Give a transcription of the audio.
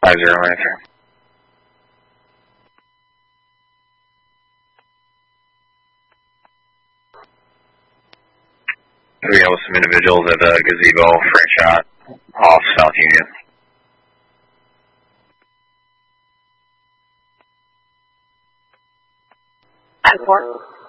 50 answer. We got some individuals at the gazebo for a shot off South Union. 4.